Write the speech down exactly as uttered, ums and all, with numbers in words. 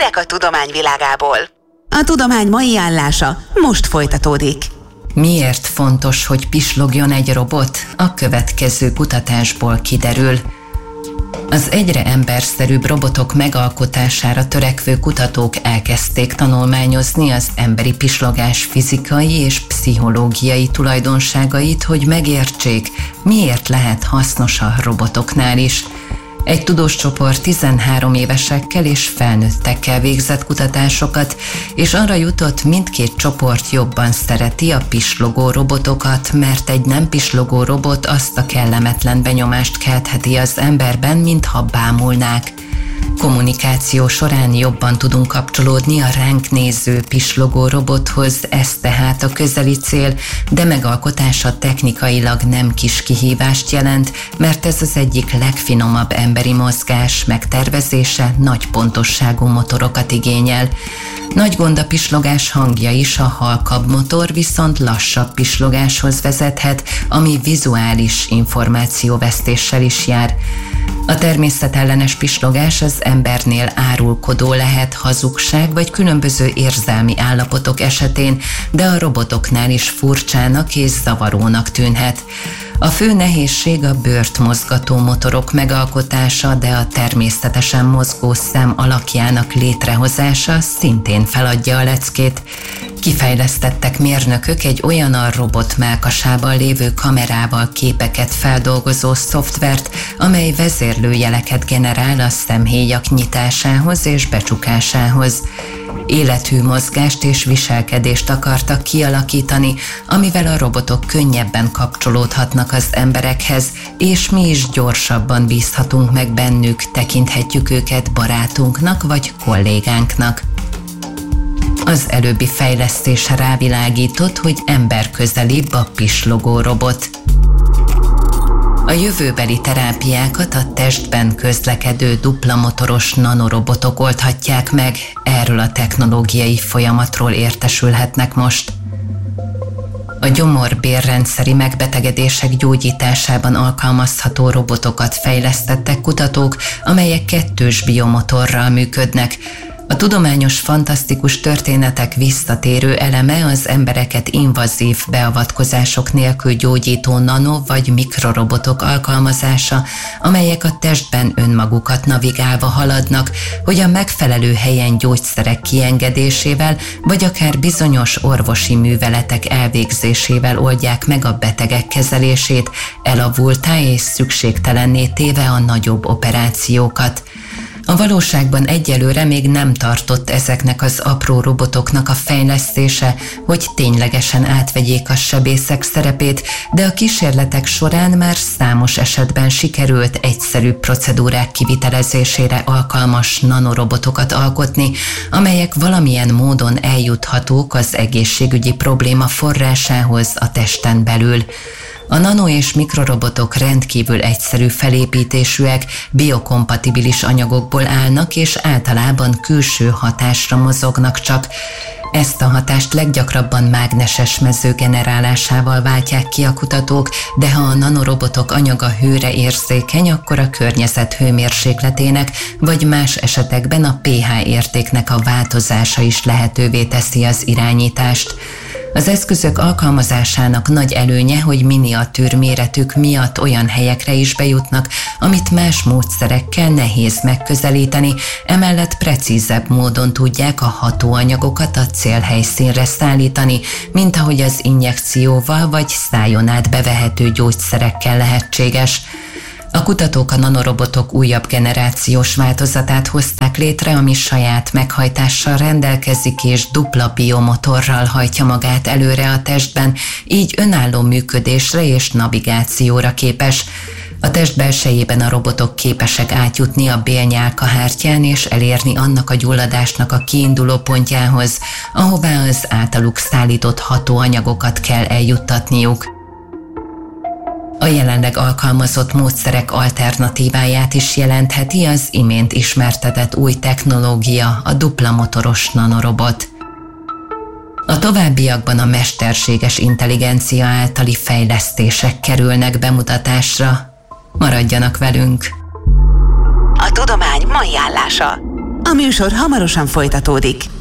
Hírek a tudomány világából. A tudomány mai állása most folytatódik. Miért fontos, hogy pislogjon egy robot? A következő kutatásból kiderül. Az egyre emberszerűbb robotok megalkotására törekvő kutatók elkezdték tanulmányozni az emberi pislogás fizikai és pszichológiai tulajdonságait, hogy megértsék, miért lehet hasznos a robotoknál is. Egy tudós csoport tizenhárom évesekkel és felnőttekkel végzett kutatásokat, és arra jutott, mindkét csoport jobban szereti a pislogó robotokat, mert egy nem pislogó robot azt a kellemetlen benyomást keltheti az emberben, mintha bámulnák. Kommunikáció során jobban tudunk kapcsolódni a ránk néző pislogó robothoz, ez tehát a közeli cél, de megalkotása technikailag nem kis kihívást jelent, mert ez az egyik legfinomabb emberi mozgás, megtervezése nagy pontosságú motorokat igényel. Nagy gond a pislogás hangja is, a halkabb motor viszont lassabb pislogáshoz vezethet, ami vizuális információvesztéssel is jár. A természetellenes pislogás az embernél árulkodó lehet hazugság vagy különböző érzelmi állapotok esetén, de a robotoknál is furcsának és zavarónak tűnhet. A fő nehézség a bőrt mozgató motorok megalkotása, de a természetesen mozgó szem alakjának létrehozása szintén feladja a leckét. Kifejlesztettek mérnökök egy olyan a robot mellkasában lévő kamerával képeket feldolgozó szoftvert, amely vezérlőjeleket generál a szemhéjak nyitásához és becsukásához. Élethű mozgást és viselkedést akartak kialakítani, amivel a robotok könnyebben kapcsolódhatnak az emberekhez, és mi is gyorsabban bízhatunk meg bennük, tekinthetjük őket barátunknak vagy kollégánknak. Az előbbi fejlesztés rávilágított, hogy emberközelibb a pislogó robot. A jövőbeli terápiákat a testben közlekedő dupla motoros nanorobotok oldhatják meg, erről a technológiai folyamatról értesülhetnek most. A gyomor-bérrendszeri megbetegedések gyógyításában alkalmazható robotokat fejlesztettek kutatók, amelyek kettős biomotorral működnek. A tudományos fantasztikus történetek visszatérő eleme az embereket invazív beavatkozások nélkül gyógyító nano- vagy mikrorobotok alkalmazása, amelyek a testben önmagukat navigálva haladnak, hogy a megfelelő helyen gyógyszerek kiengedésével, vagy akár bizonyos orvosi műveletek elvégzésével oldják meg a betegek kezelését, elavultá és szükségtelenné téve a nagyobb operációkat. A valóságban egyelőre még nem tartott ezeknek az apró robotoknak a fejlesztése, hogy ténylegesen átvegyék a sebészek szerepét, de a kísérletek során már számos esetben sikerült egyszerű procedúrák kivitelezésére alkalmas nanorobotokat alkotni, amelyek valamilyen módon eljuthatók az egészségügyi probléma forrásához a testen belül. A nano- és mikrorobotok rendkívül egyszerű felépítésűek, biokompatibilis anyagokból állnak, és általában külső hatásra mozognak csak. Ezt a hatást leggyakrabban mágneses mező generálásával váltják ki a kutatók, de ha a nanorobotok anyaga hőre érzékeny, akkor a környezet hőmérsékletének, vagy más esetekben a pH értéknek a változása is lehetővé teszi az irányítást. Az eszközök alkalmazásának nagy előnye, hogy miniatűr méretük miatt olyan helyekre is bejutnak, amit más módszerekkel nehéz megközelíteni, emellett precízebb módon tudják a hatóanyagokat a célhelyszínre szállítani, mint ahogy az injekcióval vagy szájon át bevehető gyógyszerekkel lehetséges. A kutatók a nanorobotok újabb generációs változatát hozták létre, ami saját meghajtással rendelkezik és dupla biomotorral hajtja magát előre a testben, így önálló működésre és navigációra képes. A test belsejében a robotok képesek átjutni a bélnyálkahártyán és elérni annak a gyulladásnak a kiinduló pontjához, ahová az általuk szállított hatóanyagokat kell eljuttatniuk. A jelenleg alkalmazott módszerek alternatíváját is jelentheti az imént ismertetett új technológia, a dupla motoros nanorobot. A továbbiakban a mesterséges intelligencia általi fejlesztések kerülnek bemutatásra. Maradjanak velünk! A tudomány mai állása. A műsor hamarosan folytatódik.